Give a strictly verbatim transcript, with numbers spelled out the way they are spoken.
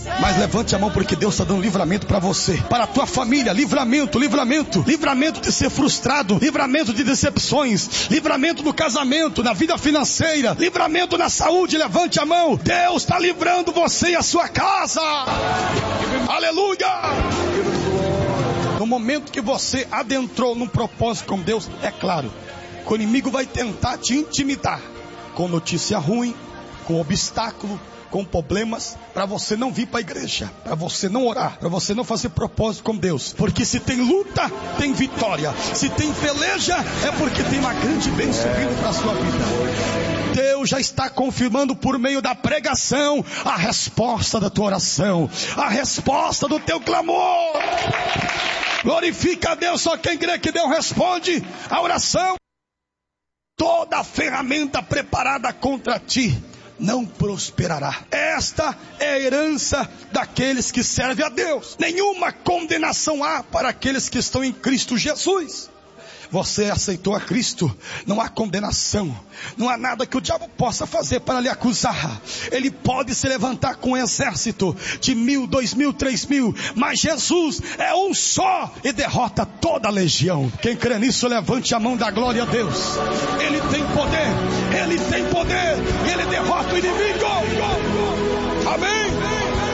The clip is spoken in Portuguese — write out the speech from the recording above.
Mas levante a mão, porque Deus está dando livramento para você, para a tua família. Livramento, livramento, livramento de ser frustrado, livramento de decepções, livramento no casamento, na vida financeira, livramento na saúde. Levante a mão. Deus está livrando você e a sua casa. Aleluia. No momento que você adentrou num propósito com Deus, é claro que o inimigo vai tentar te intimidar com notícia ruim, com obstáculo, com problemas, para você não vir para a igreja, para você não orar, para você não fazer propósito com Deus. Porque se tem luta, tem vitória. Se tem peleja, é porque tem uma grande bênção vindo para a sua vida. Deus já está confirmando por meio da pregação a resposta da tua oração, a resposta do teu clamor. Glorifica a Deus. Só quem crê que Deus responde a oração. Toda a ferramenta preparada contra ti não prosperará. Esta é a herança daqueles que servem a Deus. Nenhuma condenação há para aqueles que estão em Cristo Jesus. Você aceitou a Cristo, não há condenação, não há nada que o diabo possa fazer para lhe acusar. Ele pode se levantar com um exército de mil, dois mil, três mil, mas Jesus é um só e derrota toda a legião. Quem crê nisso, levante a mão da glória a Deus. Ele tem poder, Ele tem poder, Ele derrota o inimigo. Amém.